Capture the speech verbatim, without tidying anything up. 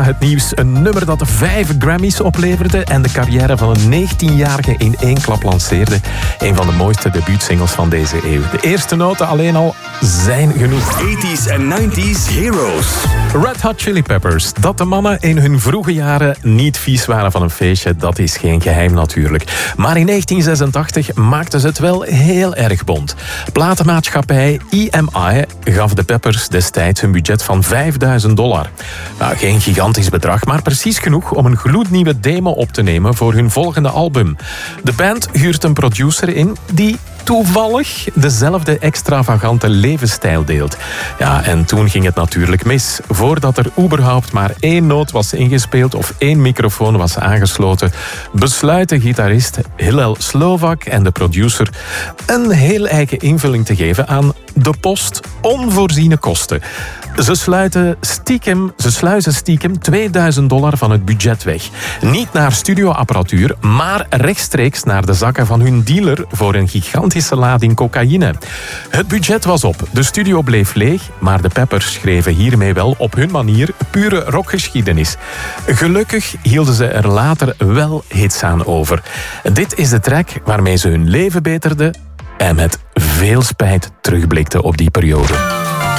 het nieuws. Een nummer dat vijf Grammys opleverde en de carrière van een negentienjarige in één klap lanceerde. Een van de mooiste debuutsingles van deze eeuw. De eerste noten alleen al zijn genoeg. tachtiger en negentiger Heroes. Red Hot Chili Peppers. Dat de mannen in hun vroege jaren niet vies waren van een feestje, dat is geen geheim natuurlijk. Maar in negentien zesentachtig maakten ze het wel heel erg bont. Platenmaatschappij E M I gaf de Peppers destijds een budget van vijfduizend dollar. Nou, geen gigantisch bedrag, maar precies genoeg om een gloednieuwe demo op te nemen voor hun volgende album. De band huurt een producer in die toevallig dezelfde extravagante levensstijl deelt. Ja, en toen ging het natuurlijk mis. Voordat er überhaupt maar één noot was ingespeeld of één microfoon was aangesloten, besluiten gitarist Hillel Slovak en de producer een heel eigen invulling te geven aan de post onvoorziene kosten. Ze, sluiten stiekem, ze sluizen stiekem tweeduizend dollar van het budget weg. Niet naar studioapparatuur, maar rechtstreeks naar de zakken van hun dealer voor een gigantische lading cocaïne. Het budget was op, de studio bleef leeg, maar de Peppers schreven hiermee wel op hun manier pure rockgeschiedenis. Gelukkig hielden ze er later wel hits aan over. Dit is de track waarmee ze hun leven beterden en met veel spijt terugblikten op die periode.